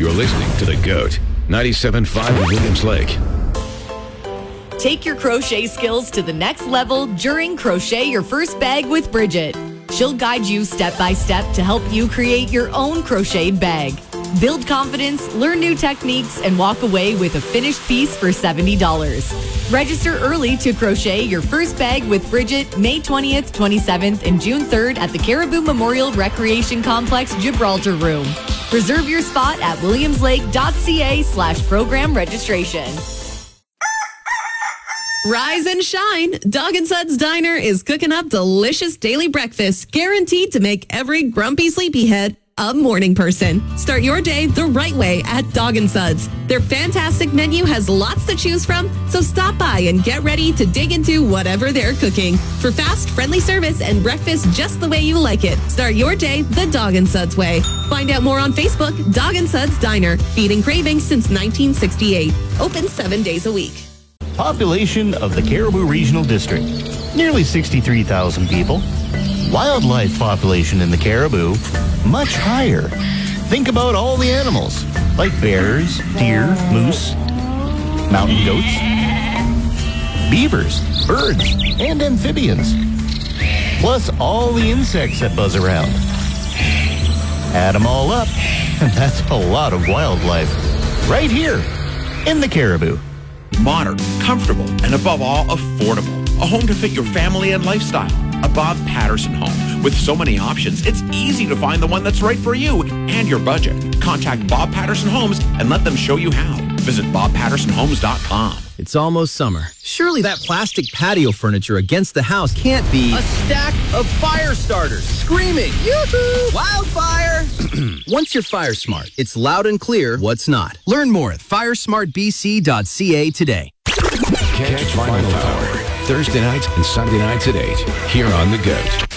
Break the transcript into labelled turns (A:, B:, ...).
A: You're listening to The GOAT, 97.5 Williams Lake.
B: Take your crochet skills to the next level during Crochet Your First Bag with Bridget. She'll guide you step by step to help you create your own crocheted bag. Build confidence, learn new techniques, and walk away with a finished piece for $70. Register early to Crochet Your First Bag with Bridget May 20th, 27th, and June 3rd at the Caribou Memorial Recreation Complex Gibraltar Room. Reserve your spot at williamslake.ca/program registration.
C: Rise and shine. Dog and Suds Diner is cooking up delicious daily breakfast guaranteed to make every grumpy sleepyhead a morning person. Start your day the right way at Dog and Suds. Their fantastic menu has lots to choose from, so stop by and get ready to dig into whatever they're cooking. For fast, friendly service and breakfast just the way you like it, start your day the Dog and Suds way. Find out more on Facebook. Dog and Suds Diner, feeding cravings since 1968. Open 7 days a week.
D: Population of the Caribou Regional District, nearly 63,000 people. Wildlife population in the Caribou, much higher. Think about all the animals, like bears, deer, moose, mountain goats, beavers, birds, and amphibians. Plus all the insects that buzz around. Add them all up, and that's a lot of wildlife. Right here, in the Caribou.
E: Modern, comfortable, and above all, affordable. A home to fit your family and lifestyle. A Bob Patterson home. With so many options, it's easy to find the one that's right for you and your budget. Contact Bob Patterson Homes and let them show you how. Visit BobPattersonHomes.com.
F: It's almost summer. Surely that plastic patio furniture against the house can't be a stack of fire starters screaming, yoo-hoo, wildfire! Once you're Fire Smart, it's loud and clear what's not. Learn more at firesmartbc.ca today.
A: Catch Final Power Thursday nights and Sunday nights at 8 here on The GOAT.